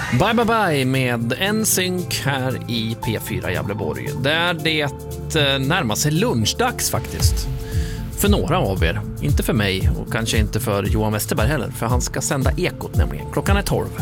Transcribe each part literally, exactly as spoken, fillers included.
Bye bye bye med en synk här i P fyra Gävleborg, där det närmar sig lunchdags faktiskt. För några av er, inte för mig och kanske inte för Johan Westerberg heller, för han ska sända Ekot nämligen. Klockan är tolv.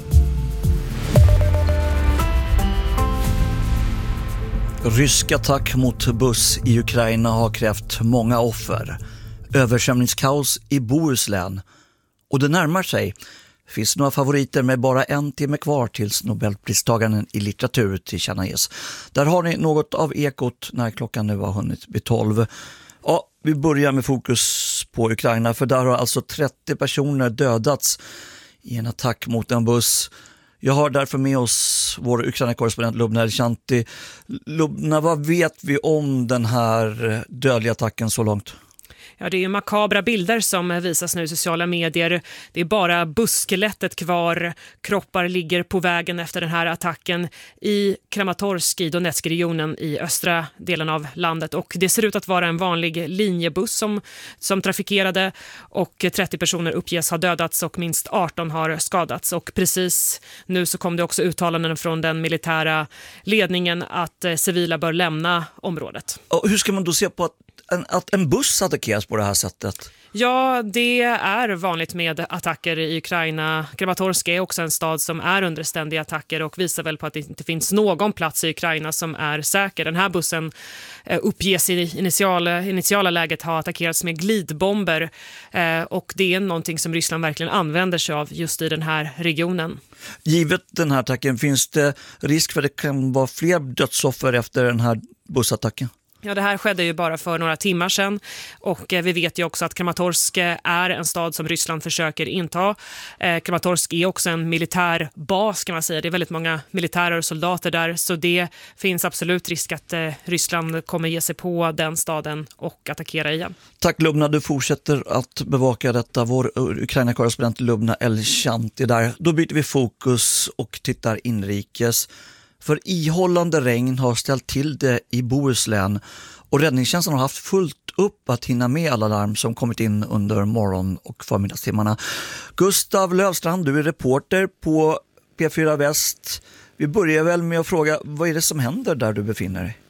Rysk attack mot buss i Ukraina har krävt många offer. Översvämningskaos i Bohuslän. Och det närmar sig. Finns några favoriter med bara en timme kvar tills Nobelpristagaren i litteratur tillkännages. Där har ni något av Ekot när klockan nu har hunnit bli tolv. Ja, vi börjar med fokus på Ukraina, för där har alltså trettio personer dödats i en attack mot en buss. Jag har därför med oss vår Ukraina-korrespondent Lubna Elchanti. Lubna, vad vet vi om den här dödliga attacken så långt? Ja, det är ju makabra bilder som visas nu i sociala medier. Det är bara busskelettet kvar. Kroppar ligger på vägen efter den här attacken i Kramatorsk i Donetsk-regionen i östra delen av landet. Och det ser ut att vara en vanlig linjebuss som, som trafikerade, och trettio personer uppges ha dödats och minst arton har skadats. Och precis nu så kom det också uttalanden från den militära ledningen att eh, civila bör lämna området. Och hur ska man då se på att En, att en buss attackeras på det här sättet? Ja, det är vanligt med attacker i Ukraina. Kramatorsk är också en stad som är under ständiga attacker och visar väl på att det inte finns någon plats i Ukraina som är säker. Den här bussen uppges i initiala, initiala läget ha attackerats med glidbomber, och det är någonting som Ryssland verkligen använder sig av just i den här regionen. Givet den här attacken, finns det risk för att det kan vara fler dödsoffer efter den här bussattacken? Ja, det här skedde ju bara för några timmar sedan, och eh, vi vet ju också att Kramatorsk är en stad som Ryssland försöker inta. Eh, Kramatorsk är också en militär bas, kan man säga. Det är väldigt många militärer och soldater där, så det finns absolut risk att eh, Ryssland kommer ge sig på den staden och attackera igen. Tack Lubna, du fortsätter att bevaka detta. Vår Ukraina-korrespondent Lubna Elchanti där. Då byter vi fokus och tittar inrikes. För ihållande regn har ställt till det i Bohuslän, och räddningstjänsten har haft fullt upp att hinna med alla larm som kommit in under morgon- och förmiddagstimmarna. Gustav Lövstrand, du är reporter på P fyra Väst. Vi börjar väl med att fråga, vad är det som händer där du befinner dig?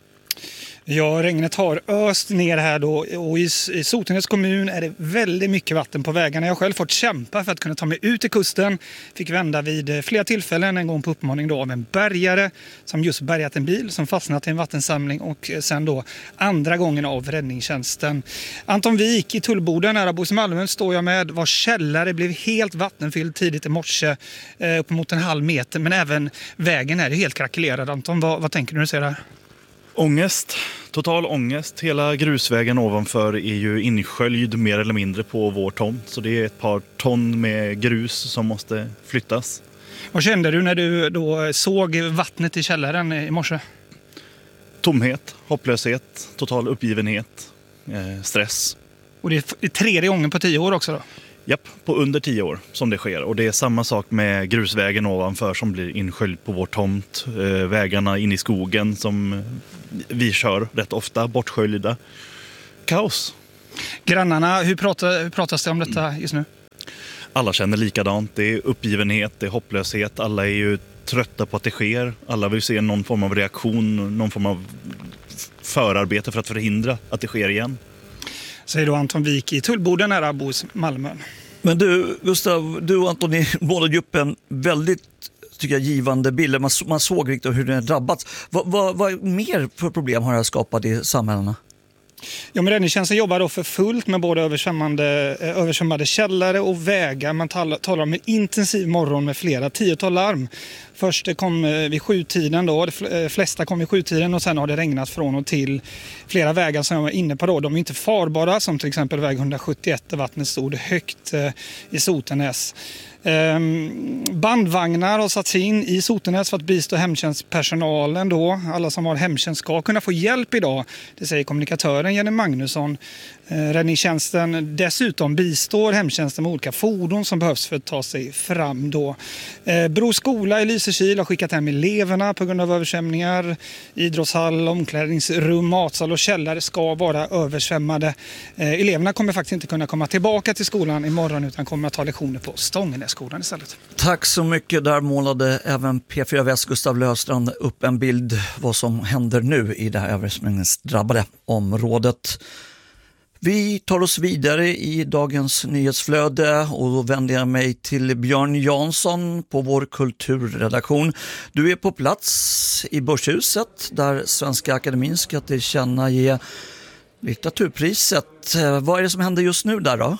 Ja, regnet har öst ner här då, och i, i Sotenäs kommun är det väldigt mycket vatten på vägarna. Jag har själv fått kämpa för att kunna ta mig ut till kusten. Fick vända vid flera tillfällen, en gång på uppmaning då av en bärgare som just bärgat en bil som fastnat i en vattensamling, och sen då andra gången av räddningstjänsten. Anton Wik i Tullboden nära Bohuslän står jag med, vars källare blev helt vattenfylld tidigt i morse, eh, upp mot en halv meter, men även vägen är helt krackelerad. Anton, vad, vad tänker du när du ser det här? Ångest, total ångest. Hela grusvägen ovanför är ju insköljd mer eller mindre på vår tomt. Så det är ett par ton med grus som måste flyttas. Vad kände du när du då såg vattnet i källaren i morse? Tomhet, hopplöshet, total uppgivenhet, eh, stress. Och det är tredje gången på tio år också då? Japp, på under tio år som det sker. Och det är samma sak med grusvägen ovanför som blir insköljd på vår tomt. Eh, vägarna in i skogen som vi kör rätt ofta, bortsköljda. Kaos. Grannarna, hur, pratar, hur pratas det om detta just nu? Alla känner likadant. Det är uppgivenhet, det är hopplöshet. Alla är ju trötta på att det sker. Alla vill se någon form av reaktion, någon form av förarbete för att förhindra att det sker igen. Säger då Anton Wik i Tullboden nära Bohus-Malmö. Men du, Gustav, du och Anton målade upp en väldigt, tycker jag, givande bild. Man, man såg riktigt hur den drabbats. Vad, vad, vad mer för problem har det skapat i samhällena? Ja, men räddningstjänsten jobbar då för fullt med både översvämmande, översvämmade källare och vägar. Man talar, talar om en intensiv morgon med flera tiotal larm. Först det kom vid sjutiden då, de flesta kom vid sjutiden, och sen har det regnat från och till. Flera vägar som jag var inne på då, de är inte farbara, som till exempel väg hundrasjuttioett där vattnet stod högt i Sotenäs. Bandvagnar har satts in i Sotenäs för att bistå hemtjänstpersonalen då. Alla som har hemtjänst ska kunna få hjälp idag, det säger kommunikatören Jenny Magnusson. Räddningstjänsten dessutom bistår hemtjänsten med olika fordon som behövs för att ta sig fram då. Bro skola i Lysekil har skickat hem eleverna på grund av översvämningar. Idrottshall, omklädningsrum, matsal och källare ska vara översvämmade. Eleverna kommer faktiskt inte kunna komma tillbaka till skolan imorgon utan kommer att ta lektioner på Stångenässkolan istället. Tack så mycket. Där målade även P fyra Väst Gustav Löfstrand upp en bild vad som händer nu i det här översvämningsdrabbade området. Vi tar oss vidare i dagens nyhetsflöde och då vänder jag mig till Björn Jansson på vår kulturredaktion. Du är på plats i Börshuset där Svenska Akademin ska tillkännage litteraturpriset. Vad är det som händer just nu där då?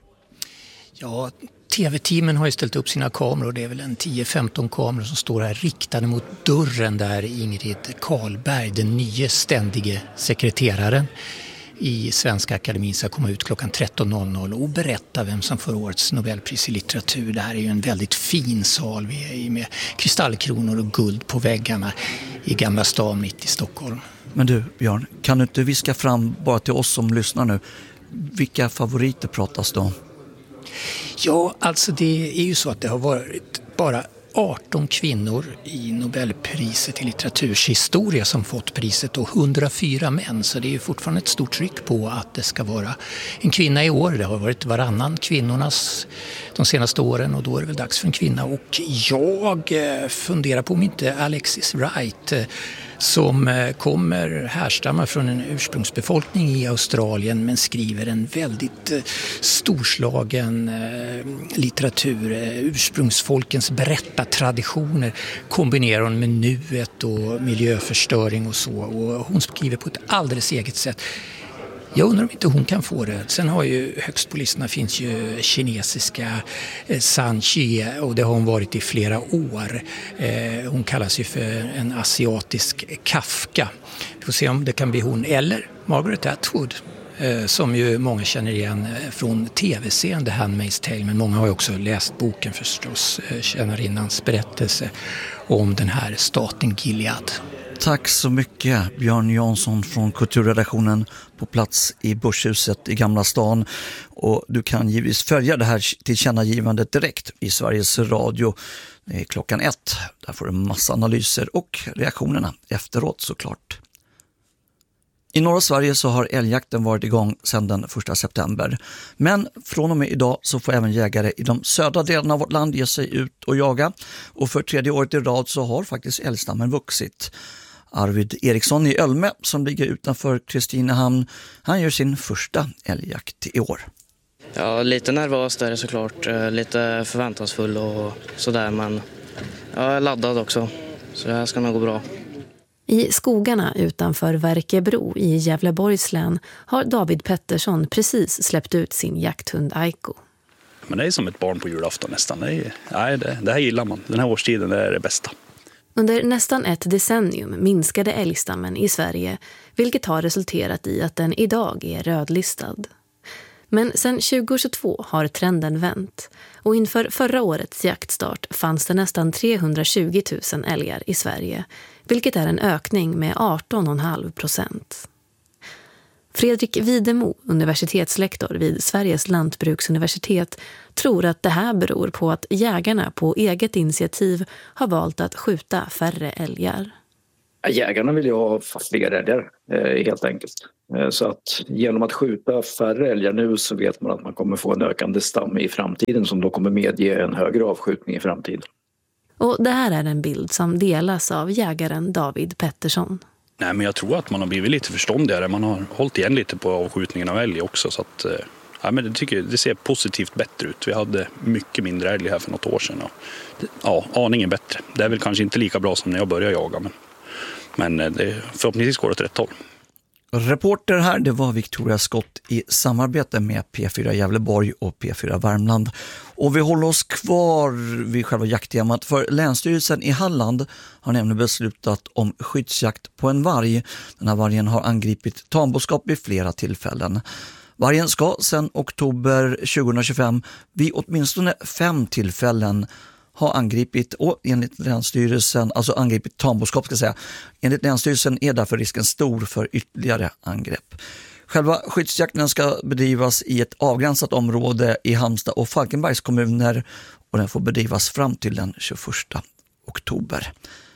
Ja, tv-teamen har ju ställt upp sina kameror. Det är väl en tio femton kameror som står här riktade mot dörren där Ingrid Karlberg, den nya ständige sekreteraren i Svenska Akademin, ska komma ut klockan tretton noll noll och berätta vem som får årets Nobelpris i litteratur. Det här är ju en väldigt fin sal vi är i med kristallkronor och guld på väggarna i Gamla stan mitt i Stockholm. Men du Björn, kan du inte viska fram bara till oss som lyssnar nu, vilka favoriter pratas då om? Ja, alltså det är ju så att det har varit bara arton kvinnor i Nobelpriset i litteraturshistoria som fått priset och hundrafyra män. Så det är ju fortfarande ett stort tryck på att det ska vara en kvinna i år. Det har varit varannan kvinnornas de senaste åren och då är det väl dags för en kvinna. Och jag funderar på om inte Alexis Wright, som kommer härstammar från en ursprungsbefolkning i Australien men skriver en väldigt storslagen litteratur. Ursprungsfolkens berättartraditioner kombinerar hon med nuet och miljöförstöring och så. Och hon skriver på ett alldeles eget sätt. Jag undrar om inte hon kan få det. Sen har ju högst på listorna finns ju kinesiska San Xie och det har hon varit i flera år. Eh, hon kallas ju för en asiatisk Kafka. Vi får se om det kan bli hon eller Margaret Atwood, eh, som ju många känner igen från tv-serien The Handmaid's Tale. Men många har ju också läst boken förstås, eh, kännarinnans berättelse om den här staten Gilead. Tack så mycket Björn Jansson från kulturredaktionen på plats i Börshuset i Gamla stan. Och du kan givetvis följa det här tillkännagivandet direkt i Sveriges Radio. Det är klockan ett. Där får du en massa analyser och reaktionerna efteråt såklart. I norra Sverige så har älgjakten varit igång sedan den första september. Men från och med idag så får även jägare i de södra delarna av vårt land ge sig ut och jaga. Och för tredje året i rad så har faktiskt älgstammen vuxit. Arvid Eriksson i Ölme som ligger utanför Kristinehamn, han gör sin första älgjakt i år. Ja, lite nervös är det såklart, lite förväntansfull och sådär, men jag är laddad också, så det här ska nog gå bra. I skogarna utanför Verkebro i Gävleborgs län har David Pettersson precis släppt ut sin jakthund Aiko. Men det är som ett barn på julafton nästan. Det, är, nej, det, det här gillar man. Den här årstiden är det bästa. Under nästan ett decennium minskade älgstammen i Sverige, vilket har resulterat i att den idag är rödlistad. Men sedan tjugohundratjugotvå har trenden vänt och inför förra årets jaktstart fanns det nästan trehundratjugo tusen älgar i Sverige, vilket är en ökning med arton komma fem procent. Fredrik Widemo, universitetslektor vid Sveriges lantbruksuniversitet, tror att det här beror på att jägarna på eget initiativ har valt att skjuta färre älgar. Jägarna vill ju ha fler älgar, helt enkelt. Så att genom att skjuta färre älgar nu så vet man att man kommer få en ökande stam i framtiden som då kommer medge en högre avskjutning i framtiden. Och det här är en bild som delas av jägaren David Pettersson. Nej, men jag tror att man har blivit lite förståndigare. Man har hållit igen lite på avskjutningen av älg också. Så att, ja, men det, tycker, det ser positivt bättre ut. Vi hade mycket mindre älg här för något år sedan. Och, ja, aningen bättre. Det är väl kanske inte lika bra som när jag började jaga. Men, men det, förhoppningsvis går det åt rätt håll. Reporter här, det var Victoria Skott i samarbete med P fyra Gävleborg och P fyra Värmland. Och vi håller oss kvar vid själva jakttemat, för Länsstyrelsen i Halland har nämligen beslutat om skyddsjakt på en varg. Den här vargen har angripit tamboskap vid flera tillfällen. Vargen ska sedan oktober tjugohundratjugofem vid åtminstone fem tillfällen har angripit och enligt Länsstyrelsen, alltså angripit tamboskap ska jag säga. Enligt Länsstyrelsen är därför risken stor för ytterligare angrepp. Själva skyddsjakten ska bedrivas i ett avgränsat område i Halmstad och Falkenbergs kommuner och den får bedrivas fram till den tjugoförsta oktober.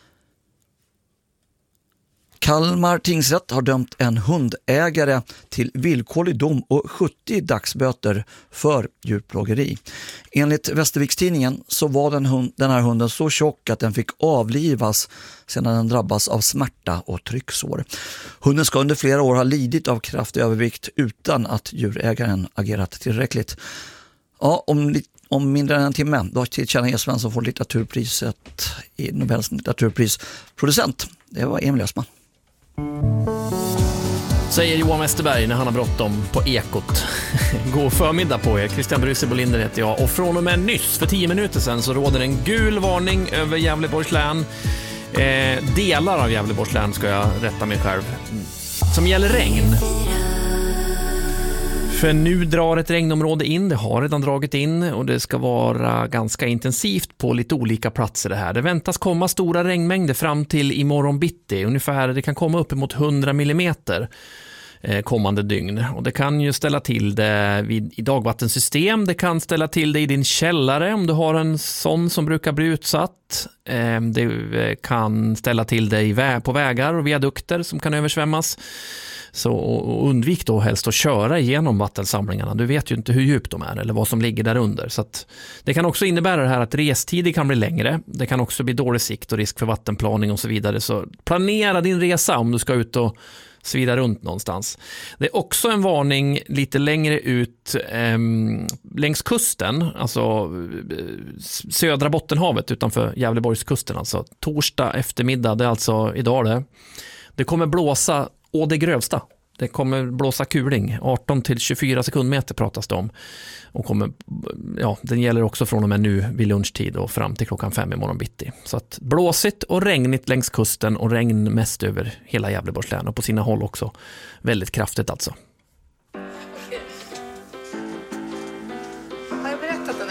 Kalmar tingsrätt har dömt en hundägare till villkorlig dom och sjuttio dagsböter för djurplågeri. Enligt Västervikstidningen så var den, hund, den här hunden så tjock att den fick avlivas sedan den drabbas av smärta och trycksår. Hunden ska under flera år ha lidit av kraftig övervikt utan att djurägaren agerat tillräckligt. Ja, om, om mindre än en timme då tillkännager Svensson får litteraturpriset i Nobels litteraturpris producent. Det var Emil Ösman. Säger Johan Westerberg när han har bråttom på Ekot. God förmiddag på er. Christian Brysse Bolinder heter jag. Och från och med nyss, för tio minuter sedan, så råder en gul varning över Gävleborgs län. Eh, delar av Gävleborgs län ska jag rätta mig själv. Som gäller regn. För nu drar ett regnområde in, det har redan dragit in och det ska vara ganska intensivt på lite olika platser det här. Det väntas komma stora regnmängder fram till imorgon bitti, ungefär det kan komma upp emot hundra millimeter eh, kommande dygn. Och det kan ju ställa till det vid, i dagvattensystem, det kan ställa till det i din källare om du har en sån som brukar bli utsatt. Eh, det kan ställa till det i vä- på vägar och viadukter som kan översvämmas. Så undvik då helst att köra igenom vattensamlingarna. Du vet ju inte hur djupt de är eller vad som ligger där under. Så att det kan också innebära det här att restider kan bli längre. Det kan också bli dålig sikt och risk för vattenplaning och så vidare. Så planera din resa om du ska ut och svida runt någonstans. Det är också en varning lite längre ut eh, längs kusten, alltså södra Bottenhavet utanför Gävleborgskusten. Alltså torsdag eftermiddag, det är alltså idag det. Det kommer blåsa och det grövsta. Det kommer blåsa kuling, arton till tjugofyra sekundmeter pratas det om. Och kommer, ja, den gäller också från och med nu vid lunchtid och fram till klockan fem i morgon bitti. Så att blåsigt och regnigt längs kusten och regn mest över hela Gävleborgs län och på sina håll också väldigt kraftigt alltså.